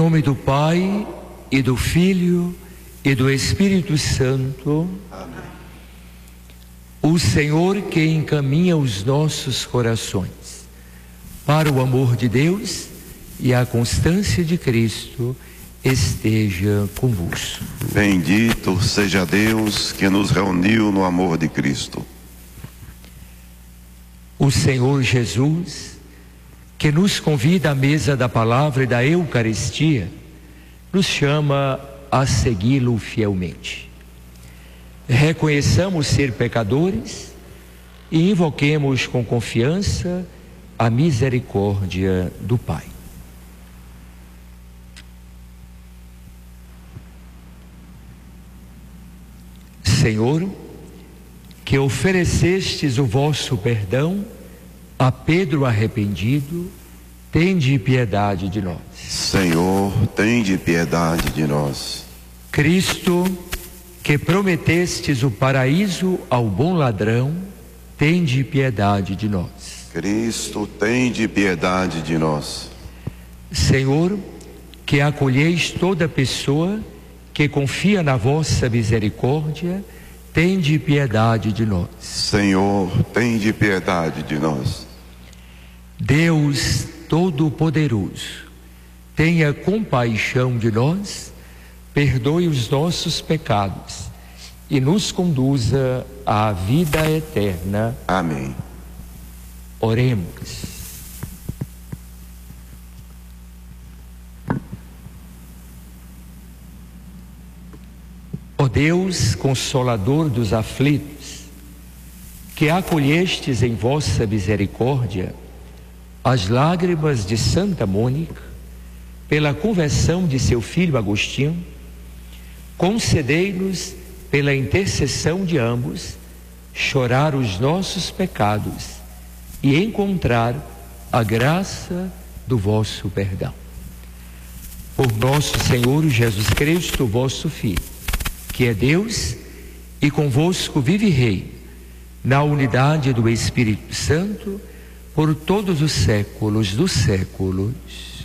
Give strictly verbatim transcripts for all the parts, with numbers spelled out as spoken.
nome do Pai, e do Filho, e do Espírito Santo. Amém. O Senhor que encaminha os nossos corações para o amor de Deus e a constância de Cristo esteja convosco. Bendito seja Deus que nos reuniu no amor de Cristo. O Senhor Jesus, que nos convida à mesa da palavra e da Eucaristia, nos chama a segui-lo fielmente. Reconheçamos ser pecadores e invoquemos com confiança a misericórdia do Pai. Senhor, que oferecestes o vosso perdão a Pedro arrependido, tende piedade de nós. Senhor, tende piedade de nós. Cristo, que prometestes o paraíso ao bom ladrão, tende piedade de nós. Cristo, tende piedade de nós. Senhor, que acolheis toda pessoa que confia na vossa misericórdia, tende piedade de nós. Senhor, tende piedade de nós. Deus Todo-Poderoso, tenha compaixão de nós, perdoe os nossos pecados e nos conduza à vida eterna. Amém. Oremos. Ó Deus, Consolador dos aflitos, que acolhestes em vossa misericórdia as lágrimas de Santa Mônica pela conversão de seu filho Agostinho, concedei-nos, pela intercessão de ambos, chorar os nossos pecados e encontrar a graça do vosso perdão. Por nosso Senhor Jesus Cristo, vosso Filho, que é Deus e convosco vive e reina, na unidade do Espírito Santo, por todos os séculos dos séculos.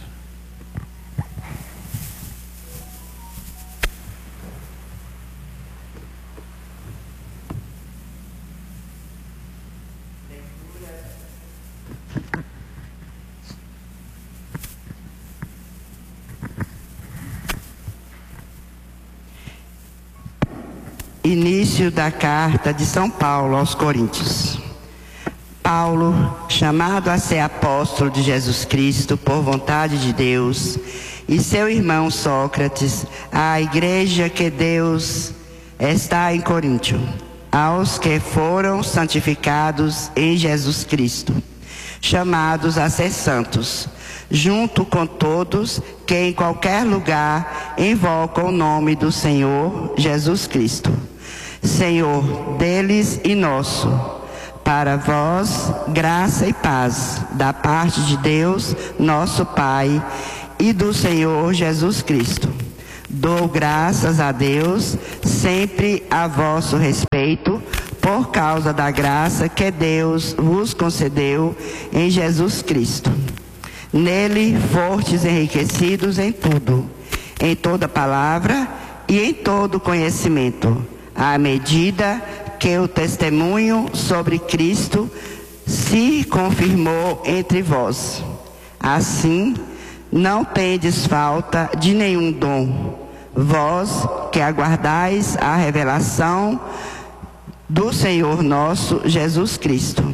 Início da carta de São Paulo aos Coríntios. Paulo, chamado a ser apóstolo de Jesus Cristo por vontade de Deus, e seu irmão Sócrates, à igreja que Deus está em Coríntio, aos que foram santificados em Jesus Cristo, chamados a ser santos, junto com todos que em qualquer lugar invocam o nome do Senhor Jesus Cristo, Senhor deles e nosso. Para vós, graça e paz, da parte de Deus, nosso Pai, e do Senhor Jesus Cristo. Dou graças a Deus, sempre a vosso respeito, por causa da graça que Deus vos concedeu em Jesus Cristo. Nele fostes enriquecidos em tudo, em toda palavra e em todo conhecimento, à medida que o testemunho sobre Cristo se confirmou entre vós. Assim, não tendes falta de nenhum dom, vós que aguardais a revelação do Senhor nosso Jesus Cristo.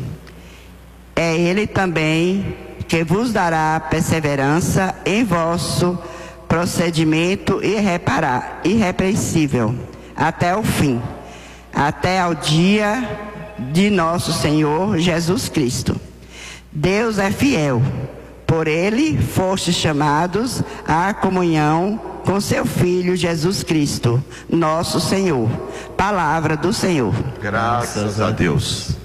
É Ele também que vos dará perseverança em vosso procedimento irrepreensível até o fim, até ao dia de nosso Senhor Jesus Cristo. Deus é fiel, por Ele fostes chamados à comunhão com seu Filho Jesus Cristo, nosso Senhor. Palavra do Senhor. Graças a Deus.